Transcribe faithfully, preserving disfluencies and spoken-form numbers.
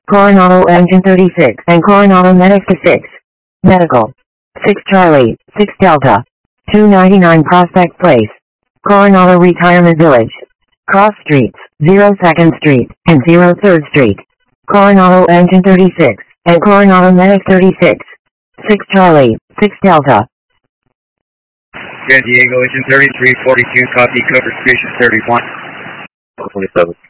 Coronado Engine thirty-six and Coronado Medic six. Medical. six Charlie, six Delta. two ninety-nine Prospect Place. Coronado Retirement Village. Cross Streets, zero second Street, and zero third Street. Coronado Engine thirty-six, and Coronado Medic thirty-six. six Charlie, six Delta. San Diego Engine thirty-three forty-two, copy, cover station thirty-one. twenty-seven.